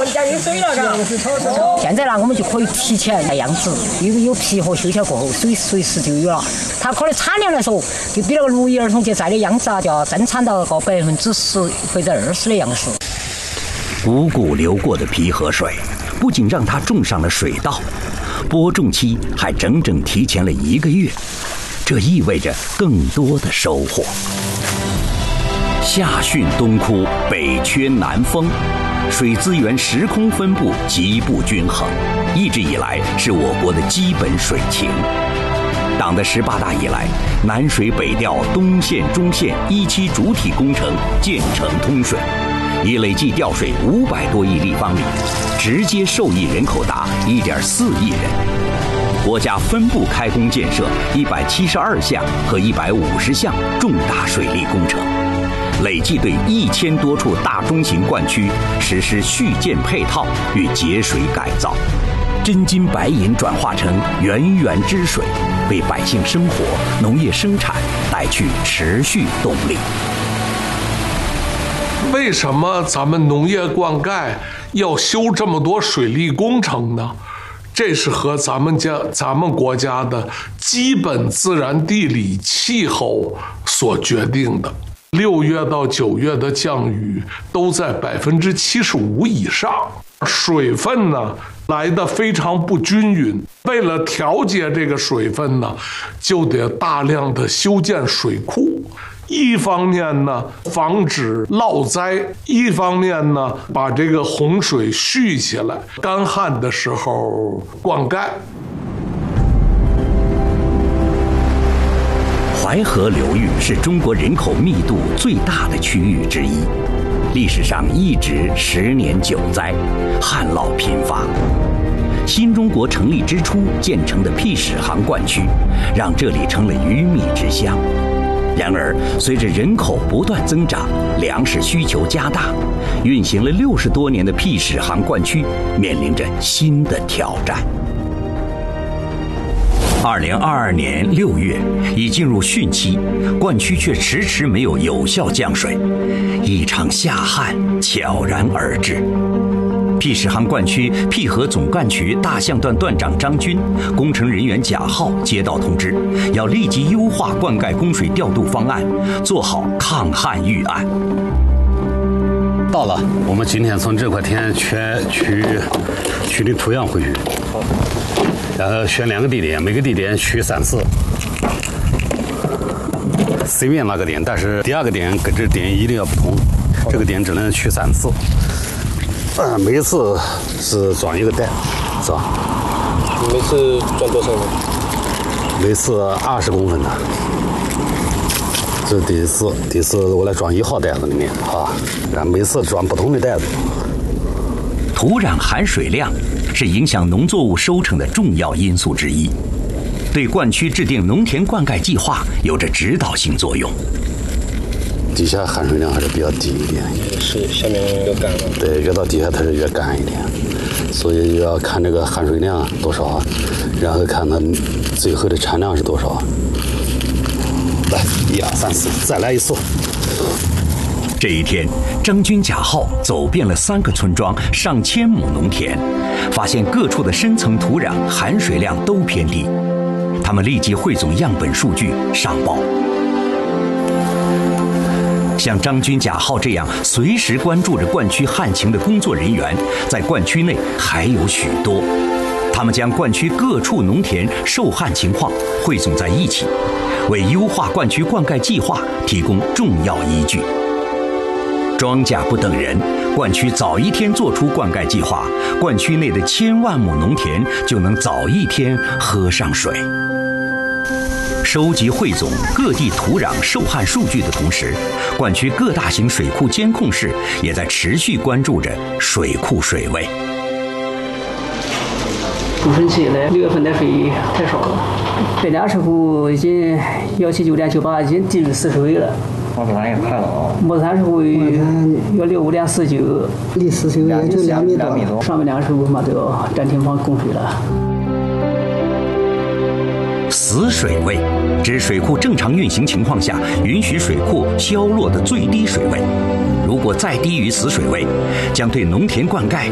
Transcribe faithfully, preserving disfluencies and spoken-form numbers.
加点水了，嘎。现在呢，我们就可以提前来样子，有有皮和修条过后，水随时就有了。它可能产量来说，就比那个六一儿童节摘的样子啊，就要增产到个百分之十或者二十的样式。 汩汩流过的皮河水，不仅让它种上了水稻，播种期还整整提前了一个月，这意味着更多的收获。夏汛冬枯，北缺南丰，水资源时空分布极不均衡，一直以来是我国的基本水情。党的十八大以来，南水北调、东线、中线一期主体工程建成通水，已累计调水五百多亿立方米，直接受益人口达一点四亿人。国家分步开工建设一百七十二项和一百五十项重大水利工程，累计对一千多处大中型灌区实施续建配套与节水改造，真金白银转化成源源之水，为百姓生活、农业生产带去持续动力。 为什么咱们农业灌溉要修这么多水利工程呢？这是和咱们家咱们国家的基本自然地理气候所决定的。六月到九月的降雨都在百分之七十五以上，水分呢来得非常不均匀。为了调节这个水分呢，就得大量的修建水库。一方面呢，防止涝灾；一方面呢，把这个洪水蓄起来，干旱的时候灌溉。 淮河流域是中国人口密度最大的区域之一，历史上一直十年九灾，旱涝频发。新中国成立之初建成的辟史行灌区，让这里成了鱼米之乡。然而，随着人口不断增长，粮食需求加大，运行了六十多年的辟史行灌区面临着新的挑战。二零二二年六月已进入汛期，灌区却迟迟没有有效降水，一场夏旱悄然而至。辟史行灌区辟河总干渠大象段段长张军、工程人员贾浩接到通知，要立即优化灌溉供水调度方案，做好抗旱预案。 到了，我们今天从这块田全取取的土壤回去，然后选两个地点，每个地点取三次。随便哪个点，但是第二个点跟这点一定要不同，这个点只能取三次。呃，每次是装一个袋，是吧？ 每次装多少呢？ 每次二十公分的。这是第一次，第一次我来装一号袋子里面啊，然后每次装不同的袋子。 土壤含水量是影响农作物收成的重要因素之一，对灌区制定农田灌溉计划有着指导性作用。 底下含水量还是比较低一点， 是下面越干了。 对，越到底下它是越干一点，所以要看这个含水量多少，然后看它最后的产量是多少。来，一二三四，再来一次。 这一天，张军贾浩走遍了三个村庄、上千亩农田，发现各处的深层土壤含水量都偏低。他们立即汇总样本数据上报。像张军贾浩这样随时关注着灌区旱情的工作人员，在灌区内还有许多。他们将灌区各处农田受旱情况汇总在一起，为优化灌区灌溉计划提供重要依据。庄稼不等人，灌区早一天做出灌溉计划，灌区内的千万亩农田就能早一天喝上水。收集汇总各地土壤受旱数据的同时，灌区各大型水库监控室也在持续关注着水库水位。 不生气了，六月份的水太少了，北家水库已经幺七九点九八已经低于死水位了。 莫子山也快了啊！ 莫子山水库幺六五点四九，离死水位也就两米多，上面两个水库嘛都要暂停放供水了。 死水位指水库正常运行情况下允许水库消落的最低水位，如果再低于死水位，将对农田灌溉